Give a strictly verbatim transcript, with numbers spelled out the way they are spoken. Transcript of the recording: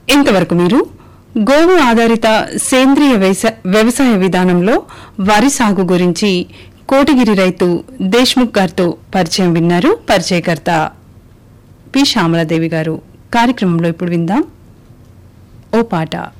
ఇంతవరకు మీరు గోవు ఆధారిత సేంద్రియ వ్యవసాయ విధానంలో వరి సాగు గురించి కోటగిరి రైతు దేశ్ముఖ్ గారితో పరిచయం విన్నారు. పరిచయకర్త పి శ్యామలాదేవి గారు. కార్యక్రమంలో ఇప్పుడు విందాం ఓ పాట.